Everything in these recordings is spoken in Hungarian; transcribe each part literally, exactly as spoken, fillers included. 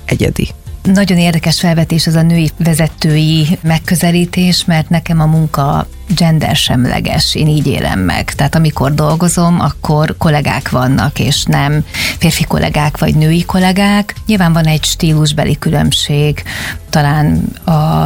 egyedi. Nagyon érdekes felvetés az a női vezetői megközelítés, mert nekem a munka gendersemleges, én így élem meg. Tehát amikor dolgozom, akkor kollégák vannak, és nem férfi kollégák vagy női kollégák. Nyilván van egy stílusbeli különbség, talán a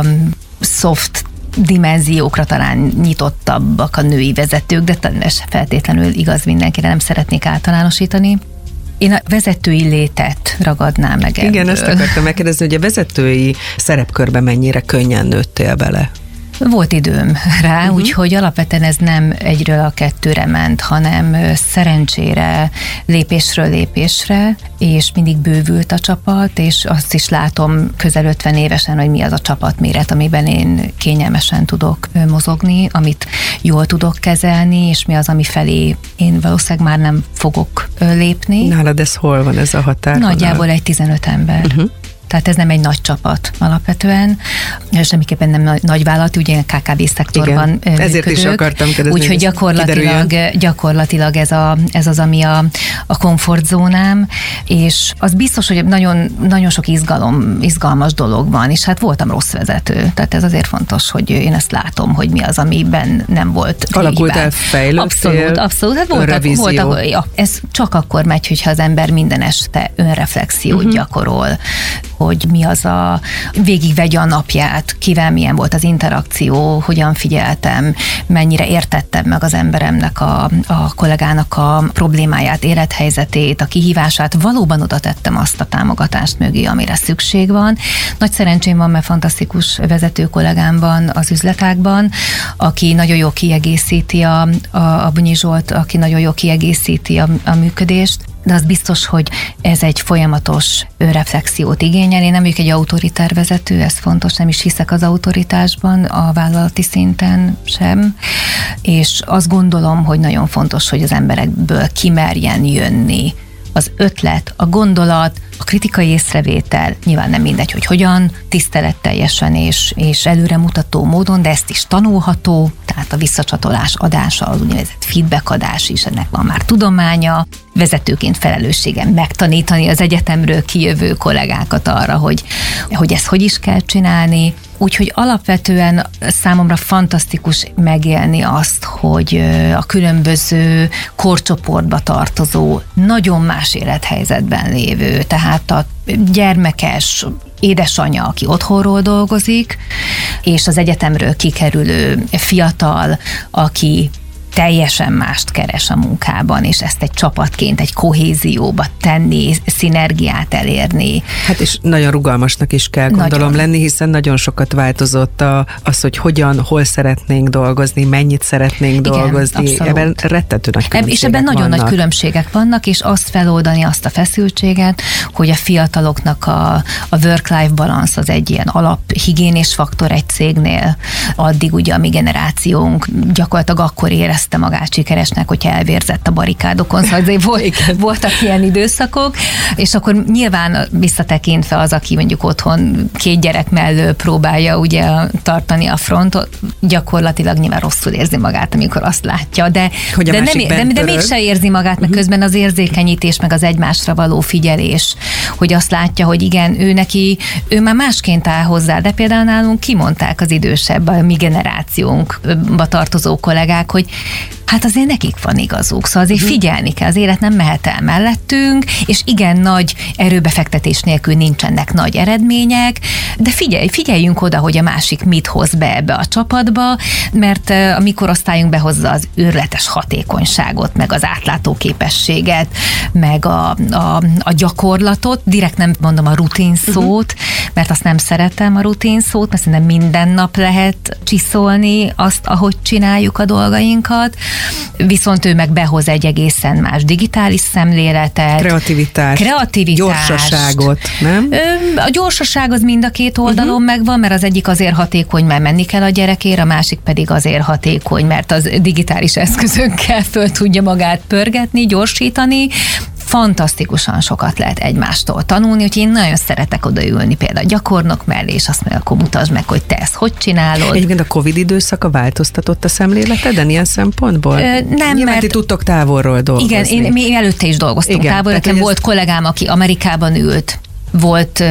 soft dimenziókra talán nyitottabbak a női vezetők, de ez feltétlenül igaz mindenkire, nem szeretnék általánosítani. Én a vezetői létet ragadnám meg ebből. Igen, ezt akartam megkérdezni, hogy a vezetői szerepkörbe mennyire könnyen nőttél bele? Volt időm rá, uh-huh. úgyhogy alapvetően ez nem egyről a kettőre ment, hanem szerencsére lépésről lépésre, és mindig bővült a csapat, és azt is látom közel ötven évesen, hogy mi az a csapatméret, amiben én kényelmesen tudok mozogni, amit jól tudok kezelni, és mi az, ami felé én valószínűleg már nem fogok lépni. Nálad ez hol van, ez a határ? Nagyjából egy tizenöt ember. Uh-huh. Tehát ez nem egy nagy csapat alapvetően, semmiképpen nem nagyvállalat, ugye ká ká vé szektorban működők. Ezért is akartam kérdezni. Úgyhogy gyakorlatilag, gyakorlatilag ez, a, ez az, ami a, a komfortzónám, és az biztos, hogy nagyon, nagyon sok izgalom, izgalmas dolog van, és hát voltam rossz vezető, tehát ez azért fontos, hogy én ezt látom, hogy mi az, amiben nem volt alakult el, fejlődtél? Abszolút, abszolút. Hát voltak, voltak, ja, ez csak akkor megy, hogyha az ember minden este önreflexiót uh-huh. gyakorol, hogy mi az a, végigvegye a napját, kivel milyen volt az interakció, hogyan figyeltem, mennyire értettem meg az emberemnek, a, a kollégának a problémáját, élethelyzetét, a kihívását, valóban oda tettem azt a támogatást mögé, amire szükség van. Nagy szerencsém van, mert fantasztikus vezető kollégám van az üzletágban, aki nagyon jól kiegészíti a, a, a Bunyi Zsolt, aki nagyon jól kiegészíti a, a működést, de az biztos, hogy ez egy folyamatos reflexiót igényel. Én nem vagyok egy autoritár vezető, ez fontos, nem is hiszek az autoritásban, a vállalati szinten sem, és azt gondolom, hogy nagyon fontos, hogy az emberekből kimerjen jönni az ötlet, a gondolat, a kritikai észrevétel, nyilván nem mindegy, hogy hogyan, tiszteletteljesen és, és előremutató módon, de ezt is tanulható, tehát a visszacsatolás adása, az úgynevezett feedback adás is, ennek van már tudománya, vezetőként felelősségem megtanítani az egyetemről kijövő kollégákat arra, hogy, hogy ezt hogy is kell csinálni. Úgyhogy alapvetően számomra fantasztikus megélni azt, hogy a különböző korcsoportba tartozó, nagyon más élethelyzetben lévő, tehát a gyermekes édesanyja, aki otthonról dolgozik, és az egyetemről kikerülő fiatal, aki teljesen mást keres a munkában, és ezt egy csapatként, egy kohézióba tenni, szinergiát elérni. Hát és nagyon rugalmasnak is kell gondolom nagyon lenni, hiszen nagyon sokat változott a, az, hogy hogyan, hol szeretnénk dolgozni, mennyit szeretnénk igen, dolgozni. Abszolút. Ebben rettető nagy különbségek És ebben nagyon vannak. nagy különbségek vannak, és azt feloldani, azt a feszültséget, hogy a fiataloknak a, a work-life balance az egy ilyen alaphigiénés faktor egy cégnél. Addig ugye a mi generációnk gyakorlatilag akkor érez magát sikeresnek, hogyha elvérzett a barikádokon, szóval azért volt, voltak ilyen időszakok, és akkor nyilván visszatekintve az, aki mondjuk otthon két gyerek mellől próbálja ugye tartani a frontot, gyakorlatilag nyilván rosszul érzi magát, amikor azt látja, de, de, nem, de, de mégse érzi magát, meg közben az érzékenyítés, meg az egymásra való figyelés, hogy azt látja, hogy igen, ő neki, ő már másként áll hozzá, de például nálunk kimondták az idősebb, a mi generációnkba tartozó kollégák, hogy hát azért nekik van igazuk, szóval azért figyelni kell, az élet nem mehet el mellettünk, és igen, nagy erőbefektetés nélkül nincsenek nagy eredmények, de figyelj, figyeljünk oda, hogy a másik mit hoz be ebbe a csapatba, mert a mi korosztályunk behozza az őrületes hatékonyságot, meg az átlátó képességet, meg a, a, a gyakorlatot, direkt nem mondom a rutin szót, mert azt nem szeretem a rutin szót, mert szerintem minden nap lehet csiszolni azt, ahogy csináljuk a dolgainkat, viszont ő meg behoz egy egészen más digitális szemléletet. Kreativitást. Kreativitást. Gyorsaságot, nem? A gyorsaság az mind a két oldalon uh-huh. megvan, mert az egyik azért hatékony, mert menni kell a gyerekért, a másik pedig azért hatékony, mert az digitális eszközökkel föl tudja magát pörgetni, gyorsítani. Fantasztikusan sokat lehet egymástól tanulni, úgyhogy én nagyon szeretek odaülni például a gyakornok mellé, és azt mondja, akkor mutasd meg, hogy te ezt hogy csinálod. Egyébként a Covid időszaka változtatott a szemléleteden ilyen szempontból? Ö, nem, Nyilván mert... ti tudtok távolról dolgozni. Igen, én, mi előtte is dolgoztunk távolról, nekem volt kollégám, aki Amerikában ült, volt